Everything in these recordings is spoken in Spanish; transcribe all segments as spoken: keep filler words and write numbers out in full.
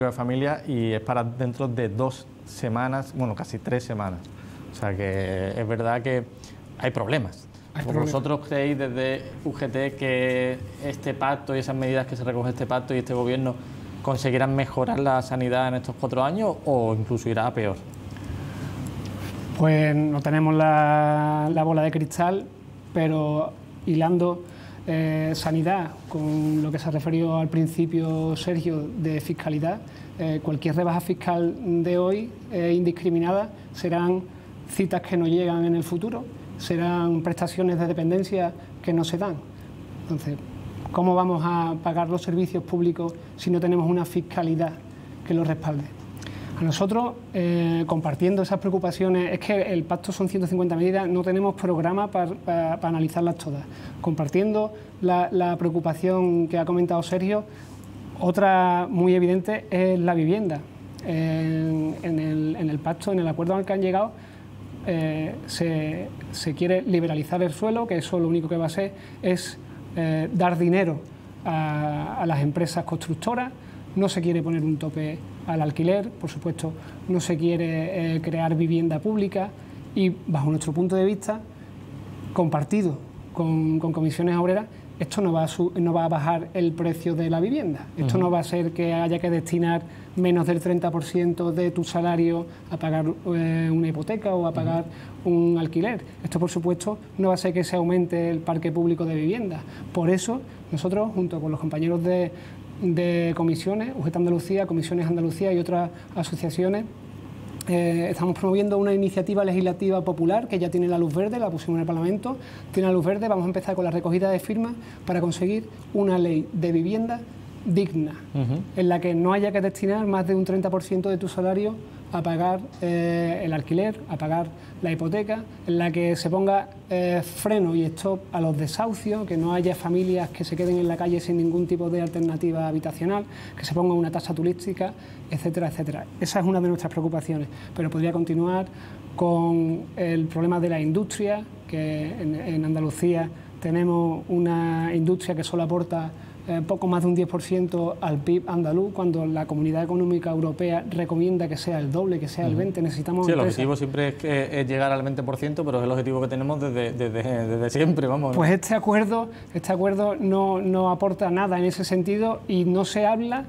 de familia y es para dentro de dos semanas, bueno, casi tres semanas. O sea que es verdad que hay problemas. Hay ¿Vosotros problemas. creéis desde U G T que este pacto y esas medidas que se recoge este pacto y este gobierno conseguirán mejorar la sanidad en estos cuatro años o incluso irá a peor? Pues no tenemos la, la bola de cristal, pero hilando eh, sanidad con lo que se ha referido al principio Sergio de fiscalidad, eh, cualquier rebaja fiscal de hoy eh, indiscriminada serán citas que no llegan en el futuro, serán prestaciones de dependencia que no se dan. Entonces, ¿cómo vamos a pagar los servicios públicos si no tenemos una fiscalidad que los respalde? A nosotros, eh, compartiendo esas preocupaciones, es que el pacto son ciento cincuenta medidas, no tenemos programa para, para, para analizarlas todas. Compartiendo la, la preocupación que ha comentado Sergio, otra muy evidente es la vivienda. En, en, el, en el pacto, en el acuerdo al que han llegado, eh, se, se quiere liberalizar el suelo, que eso lo único que va a hacer es eh, dar dinero a, a las empresas constructoras. No se quiere poner un tope al alquiler, por supuesto, no se quiere eh, crear vivienda pública y, bajo nuestro punto de vista, compartido con, con comisiones obreras, esto no va, a su, no va a bajar el precio de la vivienda. Esto uh-huh. no va a ser que haya que destinar menos del treinta por ciento de tu salario a pagar eh, una hipoteca o a pagar uh-huh. un alquiler. Esto, por supuesto, no va a ser que se aumente el parque público de vivienda. Por eso, nosotros, junto con los compañeros de de comisiones, U G T Andalucía, Comisiones Andalucía y otras asociaciones, eh, estamos promoviendo una iniciativa legislativa popular que ya tiene la luz verde, la pusimos en el Parlamento, tiene la luz verde, vamos a empezar con la recogida de firmas para conseguir una ley de vivienda digna, uh-huh. en la que no haya que destinar más de un treinta por ciento de tu salario a pagar eh, el alquiler, a pagar la hipoteca, en la que se ponga eh, freno y stop a los desahucios, que no haya familias que se queden en la calle sin ningún tipo de alternativa habitacional, que se ponga una tasa turística, etcétera, etcétera. Esa es una de nuestras preocupaciones, pero podría continuar con el problema de la industria, que en, en Andalucía tenemos una industria que solo aporta Eh, poco más de un diez por ciento al P I B andaluz, cuando la Comunidad Económica Europea recomienda que sea el doble, que sea el veinte por ciento. Necesitamos sí, el empresas. objetivo siempre es, que, es llegar al veinte por ciento, pero es el objetivo que tenemos desde, desde, desde siempre, vamos. Pues este acuerdo, este acuerdo no, no aporta nada en ese sentido y no se habla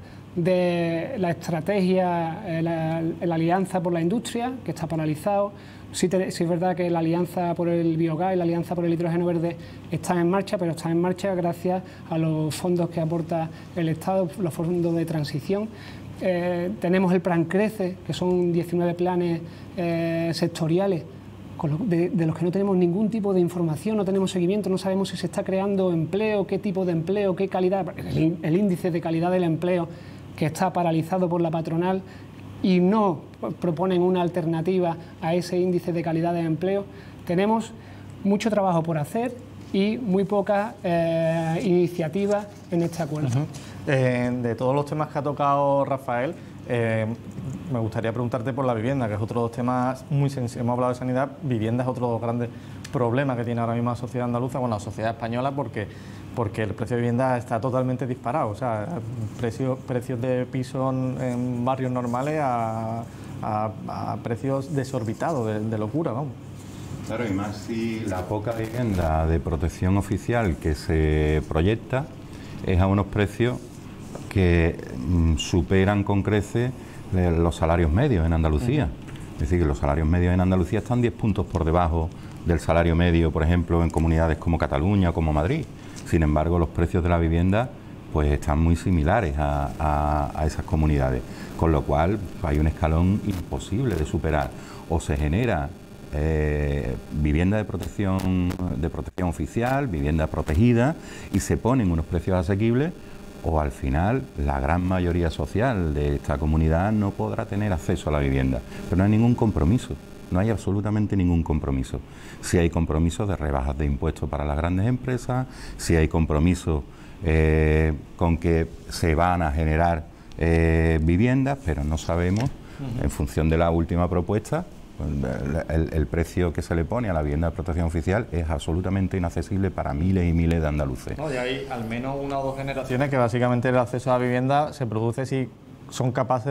de la estrategia, eh, la, la alianza por la industria, que está paralizado. Sí, te, sí es verdad que la alianza por el biogás y la alianza por el hidrógeno verde están en marcha, pero están en marcha gracias a los fondos que aporta el Estado, los fondos de transición. Eh, tenemos el Plan Crece, que son diecinueve planes eh, sectoriales, con lo, de, de los que no tenemos ningún tipo de información, no tenemos seguimiento, no sabemos si se está creando empleo, qué tipo de empleo, qué calidad, el, el índice de calidad del empleo que está paralizado por la patronal y no proponen una alternativa a ese índice de calidad de empleo. Tenemos mucho trabajo por hacer y muy poca eh, iniciativa en este acuerdo. Uh-huh. eh, de todos los temas que ha tocado Rafael, eh, me gustaría preguntarte por la vivienda, que es otro de los temas muy sensibles. Hemos hablado de sanidad, vivienda es otro de los grandes problemas que tiene ahora mismo la sociedad andaluza, bueno, la sociedad española, porque porque el precio de vivienda está totalmente disparado, o sea, precios, precios de pisos en, en barrios normales a, a, a precios desorbitados, de, de locura, vamos. Claro, y más si la poca vivienda de protección oficial que se proyecta es a unos precios que mm, superan con creces los salarios medios en Andalucía. Uh-huh. Es decir, que los salarios medios en Andalucía están diez puntos por debajo del salario medio, por ejemplo, en comunidades como Cataluña o como Madrid. Sin embargo, los precios de la vivienda pues están muy similares a, a, a esas comunidades, con lo cual hay un escalón imposible de superar. O se genera eh, vivienda de protección, de protección oficial, vivienda protegida, y se ponen unos precios asequibles, o al final la gran mayoría social de esta comunidad no podrá tener acceso a la vivienda. Pero no hay ningún compromiso. No hay absolutamente ningún compromiso. Si hay compromisos de rebajas de impuestos para las grandes empresas, si hay compromisos eh, con que se van a generar eh, viviendas, pero no sabemos, uh-huh. en función de la última propuesta, el, el, el precio que se le pone a la vivienda de protección oficial es absolutamente inaccesible para miles y miles de andaluces. No, y hay al menos una o dos generaciones que básicamente el acceso a la vivienda se produce si son capaces